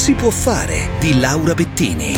si può fare di Laura Bettini.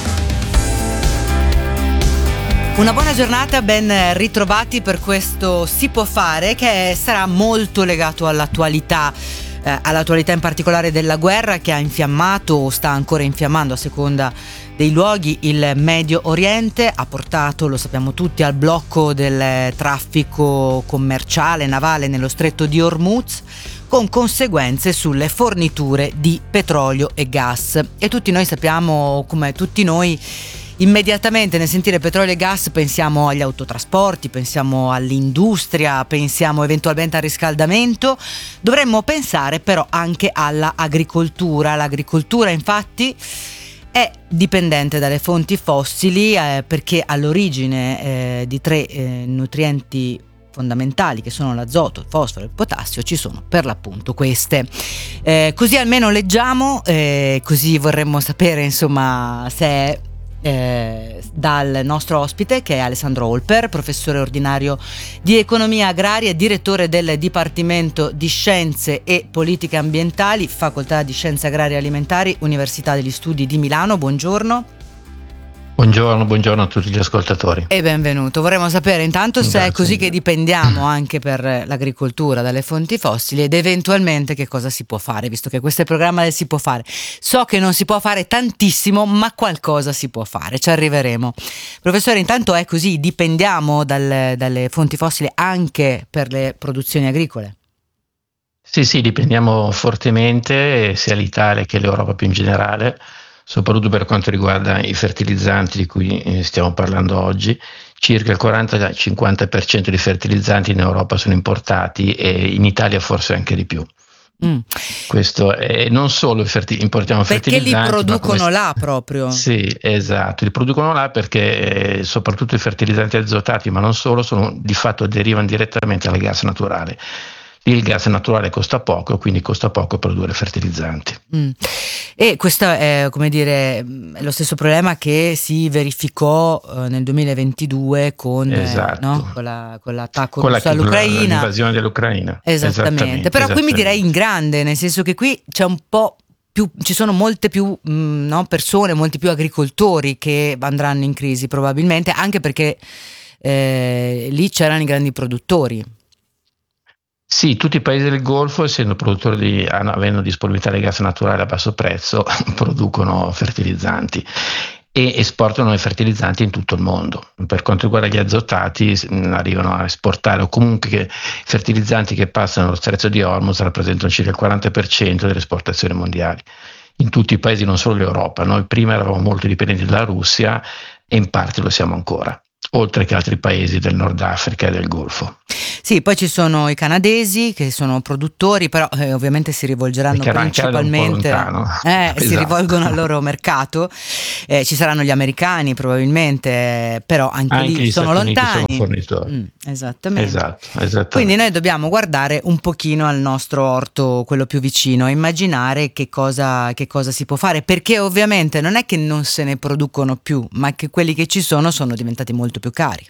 Una buona giornata, ben ritrovati per questo Si può fare, che sarà molto legato all'attualità in particolare della guerra che ha infiammato o sta ancora infiammando a seconda dei luoghi il Medio Oriente. Ha portato, lo sappiamo tutti, al blocco del traffico commerciale navale nello stretto di Hormuz, con conseguenze sulle forniture di petrolio e gas. E tutti noi sappiamo, come tutti noi, immediatamente nel sentire petrolio e gas pensiamo agli autotrasporti, pensiamo all'industria, pensiamo eventualmente al riscaldamento. Dovremmo pensare però anche alla agricoltura. L'agricoltura infatti è dipendente dalle fonti fossili perché all'origine di tre nutrienti fondamentali che sono l'azoto, il fosforo e il potassio ci sono per l'appunto queste. Così almeno leggiamo, così vorremmo sapere insomma se è dal nostro ospite, che è Alessandro Holper, professore ordinario di economia agraria e direttore del Dipartimento di Scienze e Politiche Ambientali, Facoltà di Scienze Agrarie e Alimentari, Università degli Studi di Milano. Buongiorno. Buongiorno a tutti gli ascoltatori. E benvenuto. Vorremmo sapere intanto se è così che dipendiamo anche per l'agricoltura dalle fonti fossili ed eventualmente che cosa si può fare, visto che questo è il programma del Si può fare. So che non si può fare tantissimo, ma qualcosa si può fare, ci arriveremo. Professore, intanto è così, dipendiamo dalle fonti fossili anche per le produzioni agricole? Sì, dipendiamo fortemente, sia l'Italia che l'Europa più in generale, soprattutto per quanto riguarda i fertilizzanti di cui stiamo parlando oggi. Circa il 40-50% dei fertilizzanti in Europa sono importati e in Italia forse anche di più. Questo è non solo importiamo perché fertilizzanti, li producono là proprio. Sì, esatto, li producono là perché soprattutto i fertilizzanti azotati, ma non solo, di fatto derivano direttamente dal gas naturale. Il gas naturale costa poco, quindi costa poco produrre fertilizzanti. E questo è, come dire, lo stesso problema che si verificò nel 2022 con, esatto. con l'attacco russo all'Ucraina, l'invasione dell'Ucraina. Esattamente. Però qui mi direi in grande, nel senso che qui c'è un po' più, ci sono molte più persone, molti più agricoltori che andranno in crisi probabilmente, anche perché lì c'erano i grandi produttori. Sì, tutti i paesi del Golfo, essendo produttori avendo disponibilità di gas naturale a basso prezzo, producono fertilizzanti e esportano i fertilizzanti in tutto il mondo. Per quanto riguarda gli azotati, arrivano a esportare, o comunque i fertilizzanti che passano lo stretto di Hormuz rappresentano circa il 40% delle esportazioni mondiali. In tutti i paesi, non solo l'Europa. Noi prima eravamo molto dipendenti dalla Russia e in parte lo siamo ancora, oltre che altri paesi del Nord Africa e del Golfo. Sì, poi ci sono i canadesi che sono produttori, però ovviamente si rivolgeranno principalmente, esatto. Si rivolgono al loro mercato. Ci saranno gli americani probabilmente, però anche lì sono lontani. Sono fornitori. Esattamente. Esatto. Quindi noi dobbiamo guardare un pochino al nostro orto, quello più vicino, e immaginare che cosa si può fare, perché ovviamente non è che non se ne producono più, ma che quelli che ci sono diventati molto più cari.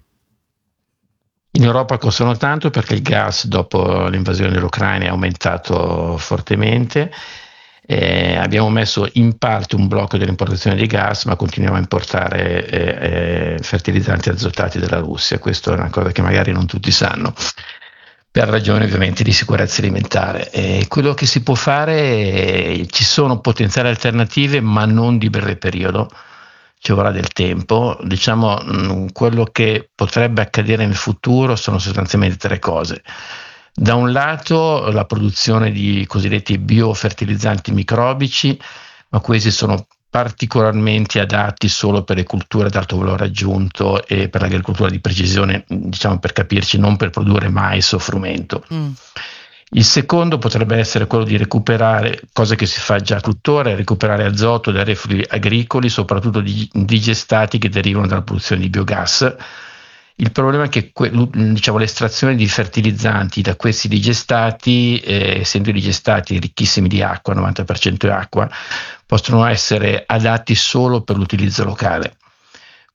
In Europa costano tanto perché il gas dopo l'invasione dell'Ucraina è aumentato fortemente. Abbiamo messo in parte un blocco dell'importazione di gas, ma continuiamo a importare fertilizzanti azotati dalla Russia. Questa è una cosa che magari non tutti sanno, per ragioni ovviamente di sicurezza alimentare. Quello che si può fare, ci sono potenziali alternative, ma non di breve periodo. Ci vorrà del tempo. Diciamo, quello che potrebbe accadere nel futuro sono sostanzialmente tre cose. Da un lato la produzione di cosiddetti biofertilizzanti microbici, ma questi sono particolarmente adatti solo per le culture ad alto valore aggiunto e per l'agricoltura di precisione, diciamo, per capirci, non per produrre mais o frumento. Il secondo potrebbe essere quello di recuperare, cosa che si fa già tuttora, recuperare azoto dai reflui agricoli, soprattutto digestati che derivano dalla produzione di biogas. Il problema è che l'estrazione di fertilizzanti da questi digestati, essendo i digestati ricchissimi di acqua, 90% è acqua, possono essere adatti solo per l'utilizzo locale.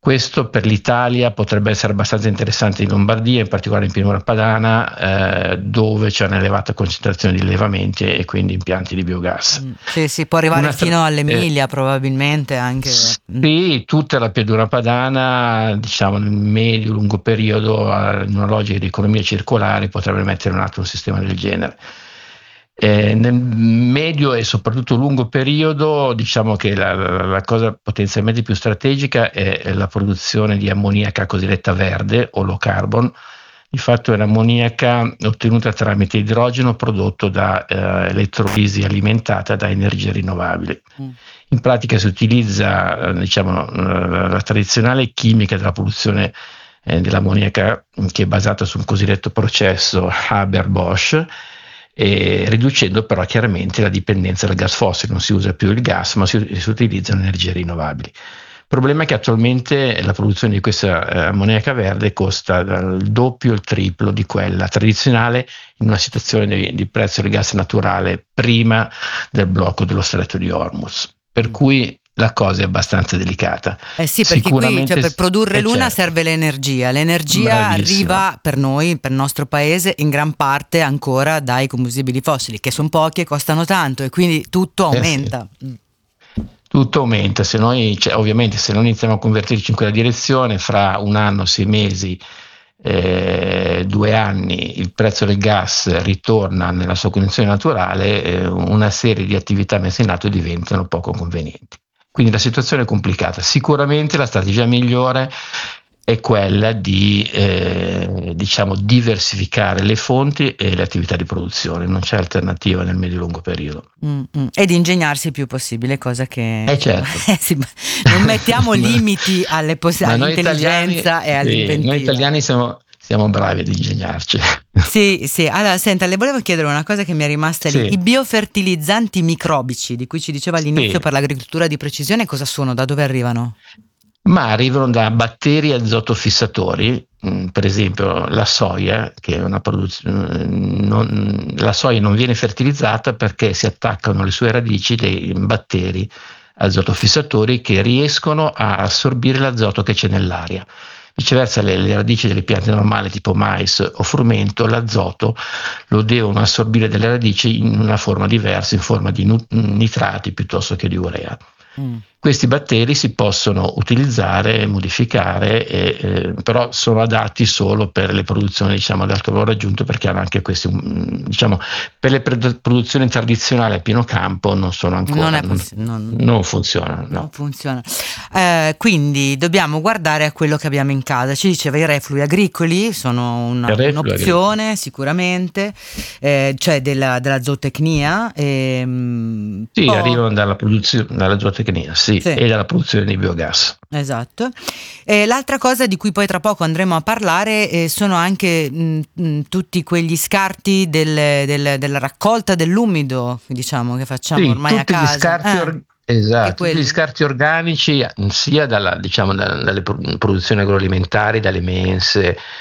Questo per l'Italia potrebbe essere abbastanza interessante in Lombardia, in particolare in Pianura Padana, dove c'è un'elevata concentrazione di allevamenti e quindi impianti di biogas. Sì, può arrivare fino all'Emilia probabilmente anche. Sì, tutta la Pianura Padana, diciamo nel medio-lungo periodo, in una logica di economia circolare, potrebbe mettere in atto un sistema del genere. Nel medio e soprattutto lungo periodo, diciamo che la cosa potenzialmente più strategica è la produzione di ammoniaca cosiddetta verde o low carbon. Di fatto è l'ammoniaca ottenuta tramite idrogeno prodotto da elettrolisi alimentata da energie rinnovabili. In pratica si utilizza la tradizionale chimica della produzione dell'ammoniaca, che è basata su un cosiddetto processo Haber-Bosch, riducendo però chiaramente la dipendenza dal gas fossile. Non si usa più il gas, ma si utilizzano energie rinnovabili. Il problema è che attualmente la produzione di questa ammoniaca verde costa il doppio, il triplo di quella tradizionale, in una situazione di prezzo del gas naturale prima del blocco dello stretto di Hormuz. Per cui la cosa è abbastanza delicata. Sì, perché qui per produrre l'una serve l'energia. L'energia arriva per noi, per il nostro paese, in gran parte ancora dai combustibili fossili, che sono pochi e costano tanto, e quindi tutto aumenta. Sì. Tutto aumenta. Se noi, ovviamente, se non iniziamo a convertirci in quella direzione, fra un anno, 6 mesi, 2 anni, il prezzo del gas ritorna nella sua condizione naturale, una serie di attività messe in atto diventano poco convenienti. Quindi la situazione è complicata. Sicuramente la strategia migliore è quella di diversificare le fonti e le attività di produzione. Non c'è alternativa nel medio-lungo periodo. E di ingegnarsi il più possibile, cosa che certo. Non mettiamo limiti all'intelligenza e all'inventiva. Noi italiani siamo bravi ad ingegnarci. Sì. Allora, senta, le volevo chiedere una cosa che mi è rimasta lì. I biofertilizzanti microbici, di cui ci diceva all'inizio per l'agricoltura di precisione, cosa sono? Da dove arrivano? Ma arrivano da batteri azotofissatori, per esempio la soia, che è una la soia non viene fertilizzata perché si attaccano alle sue radici dei batteri azotofissatori che riescono a assorbire l'azoto che c'è nell'aria. Viceversa, le radici delle piante normali tipo mais o frumento, l'azoto lo devono assorbire dalle radici in una forma diversa, in forma di nitrati piuttosto che di urea. Questi batteri si possono utilizzare, modificare, però sono adatti solo per le produzioni ad alto valore aggiunto, perché hanno anche questi, per le produzioni tradizionali a pieno campo non sono ancora, non funzionano. No. Non funziona. Quindi dobbiamo guardare a quello che abbiamo in casa. Ci diceva i reflui agricoli sono un'opzione sicuramente, cioè della zootecnia. Sì, arrivano dalla zootecnia, sì, e dalla produzione di biogas. Esatto. L'altra cosa di cui poi tra poco andremo a parlare sono anche tutti quegli scarti della raccolta dell'umido, diciamo, che facciamo ormai a casa. Esatto, tutti gli scarti organici, sia dalle produzioni agroalimentari, dalle mense,